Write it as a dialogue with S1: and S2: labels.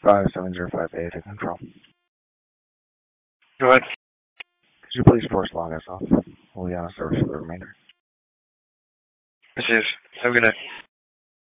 S1: 57058 to control.
S2: Go ahead.
S1: Could you please force log us off? We'll be on a service for the remainder.
S2: This is. Have a good night.